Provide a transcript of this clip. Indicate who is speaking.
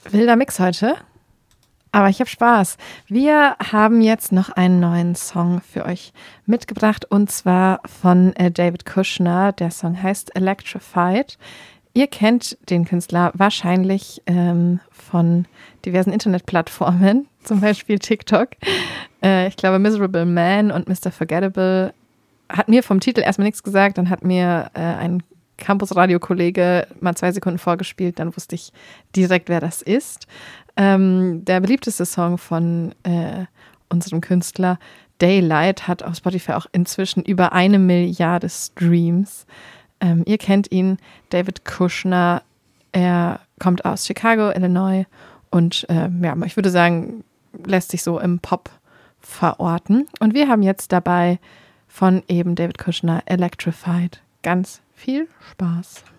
Speaker 1: Wilder Mix heute, aber ich habe Spaß. Wir haben jetzt noch einen neuen Song für euch mitgebracht und zwar von David Kushner. Der Song heißt Electrified. Ihr kennt den Künstler wahrscheinlich von diversen Internetplattformen, zum Beispiel TikTok. Ich glaube, Miserable Man und Mr. Forgettable hat mir vom Titel erstmal nichts gesagt. Dann hat mir ein Campus-Radio-Kollege mal 2 Sekunden vorgespielt, dann wusste ich direkt, wer das ist. Der beliebteste Song von unserem Künstler, Daylight, hat auf Spotify auch inzwischen über 1 Milliarde Streams. Ihr kennt ihn, David Kushner. Er kommt aus Chicago, Illinois und ich würde sagen, lässt sich so im Pop verorten. Und wir haben jetzt dabei von eben David Kushner Electrified. Ganz viel Spaß.